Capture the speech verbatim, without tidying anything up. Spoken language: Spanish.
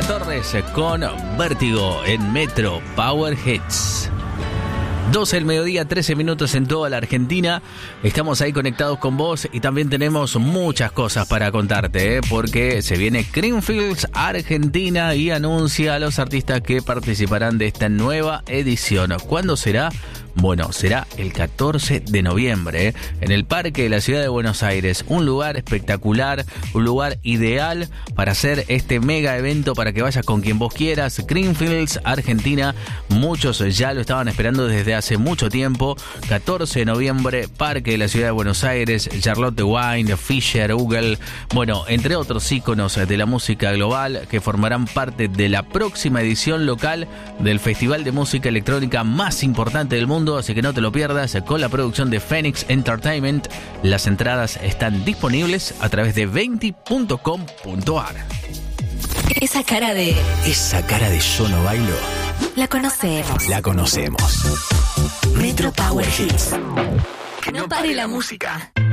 Torres con Vértigo en Metro Power Hits. doce del mediodía, trece minutos en toda la Argentina. Estamos ahí conectados con vos y también tenemos muchas cosas para contarte, ¿eh? Porque se viene Creamfields Argentina y anuncia a los artistas que participarán de esta nueva edición. ¿Cuándo será? Bueno, será el catorce de noviembre, ¿eh? En el Parque de la Ciudad de Buenos Aires. Un lugar espectacular, un lugar ideal para hacer este mega evento, para que vayas con quien vos quieras. Creamfields Argentina, muchos ya lo estaban esperando desde hace mucho tiempo. catorce de noviembre, Parque de la Ciudad de Buenos Aires, Charlotte Wine, Fisher, Google, bueno, entre otros íconos de la música global que formarán parte de la próxima edición local del Festival de Música Electrónica más importante del mundo. Así que no te lo pierdas, con la producción de Phoenix Entertainment. Las entradas están disponibles a través de venti punto com punto ar. Esa cara de... Esa cara de yo no bailo. La conocemos. La conocemos. Metro Power Hits. No pare la música.